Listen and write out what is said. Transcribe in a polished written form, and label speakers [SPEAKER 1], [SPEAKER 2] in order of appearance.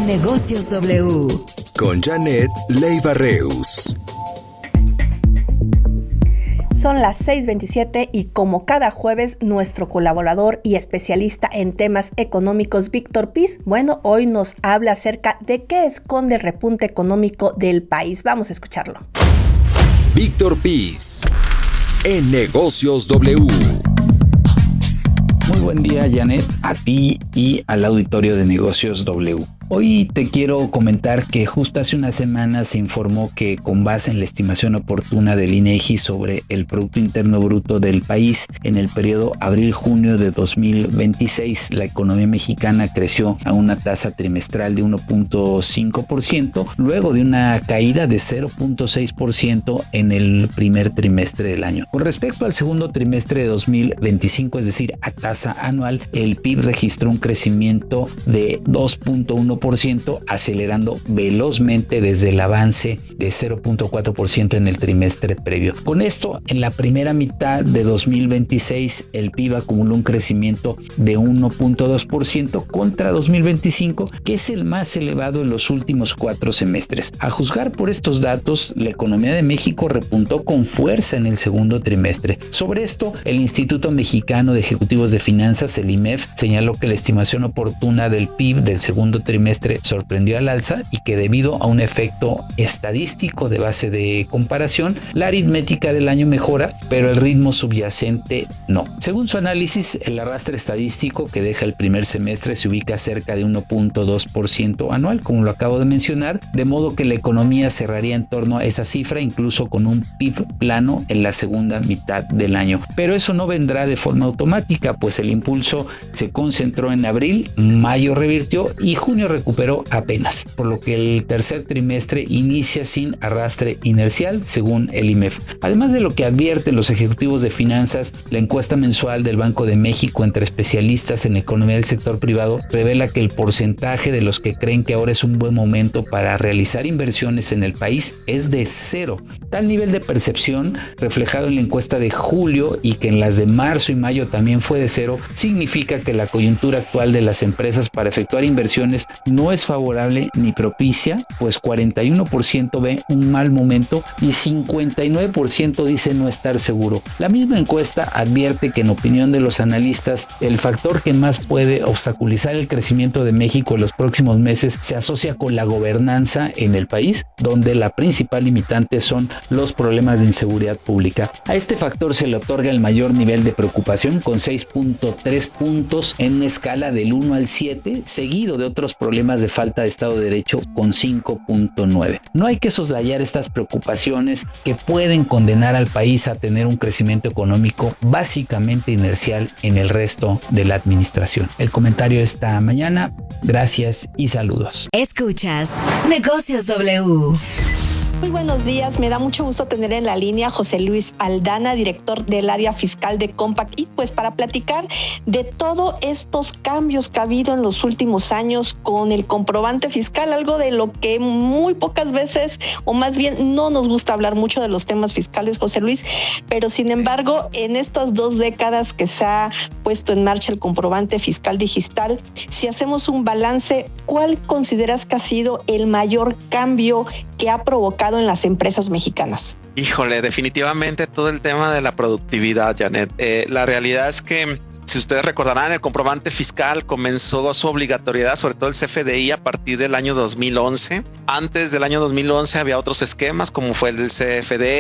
[SPEAKER 1] Negocios W.
[SPEAKER 2] Con Janet Leiva Reus.
[SPEAKER 3] Son las 6:27 y como cada jueves, nuestro colaborador y especialista en temas económicos, Víctor Piz, hoy nos habla acerca de qué esconde el repunte económico del país. Vamos a escucharlo.
[SPEAKER 2] Víctor Piz, en Negocios W.
[SPEAKER 4] Muy buen día, Janet, a ti y al auditorio de Negocios W. Hoy te quiero comentar que justo hace una semana se informó que con base en la estimación oportuna del INEGI sobre el Producto Interno Bruto del país en el periodo abril-junio de 2026, la economía mexicana creció a una tasa trimestral de 1.5%, luego de una caída de 0.6% en el primer trimestre del año. Con respecto al segundo trimestre de 2025, es decir, a tasa anual, el PIB registró un crecimiento de 2.1%, acelerando velozmente desde el avance de 0.4% en el trimestre previo. Con esto, en la primera mitad de 2026, el PIB acumuló un crecimiento de 1.2% contra 2025, que es el más elevado en los últimos 4 semestres. A juzgar por estos datos, la economía de México repuntó con fuerza en el segundo trimestre. Sobre esto, el Instituto Mexicano de Ejecutivos de Finanzas, el IMEF, señaló que la estimación oportuna del PIB del segundo trimestre sorprendió al alza y que debido a un efecto estadístico de base de comparación, la aritmética del año mejora, pero el ritmo subyacente no. Según su análisis, el arrastre estadístico que deja el primer semestre se ubica cerca de 1.2% anual, como lo acabo de mencionar, de modo que la economía cerraría en torno a esa cifra, incluso con un PIB plano en la segunda mitad del año. Pero eso no vendrá de forma automática, pues el impulso se concentró en abril, mayo revirtió y junio recuperó apenas, por lo que el tercer trimestre inicia sin arrastre inercial, según el IMEF. Además de lo que advierten los ejecutivos de finanzas, la encuesta mensual del Banco de México entre especialistas en economía del sector privado revela que el porcentaje de los que creen que ahora es un buen momento para realizar inversiones en el país es de 0. Tal nivel de percepción, reflejado en la encuesta de julio y que en las de marzo y mayo también fue de 0, significa que la coyuntura actual de las empresas para efectuar inversiones no es favorable ni propicia, pues 41% ve un mal momento y 59% dice no estar seguro. La misma encuesta advierte que en opinión de los analistas, el factor que más puede obstaculizar el crecimiento de México en los próximos meses se asocia con la gobernanza en el país, donde la principal limitante son los problemas de inseguridad pública. A este factor se le otorga el mayor nivel de preocupación, con 6.3 puntos en una escala del 1 al 7, seguido de otros problemas de falta de Estado de Derecho con 5.9. No hay que soslayar estas preocupaciones que pueden condenar al país a tener un crecimiento económico básicamente inercial en el resto de la administración. El comentario esta mañana. Gracias y saludos.
[SPEAKER 1] Escuchas Negocios W.
[SPEAKER 3] Muy buenos días, me da mucho gusto tener en la línea a José Luis Aldana, director del área fiscal de Compact, y pues para platicar de todos estos cambios que ha habido en los últimos años con el comprobante fiscal, algo de lo que muy pocas veces, o más bien no nos gusta hablar mucho de los temas fiscales, José Luis, pero sin embargo, en estas 2 décadas que se ha puesto en marcha el comprobante fiscal digital, si hacemos un balance, ¿cuál consideras que ha sido el mayor cambio que ha provocado en las empresas mexicanas?
[SPEAKER 5] Híjole, definitivamente todo el tema de la productividad, Janet. La realidad es que, si ustedes recordarán, el comprobante fiscal comenzó su obligatoriedad, sobre todo el CFDI, a partir del año 2011. Antes del año 2011 había otros esquemas, como fue el del CFD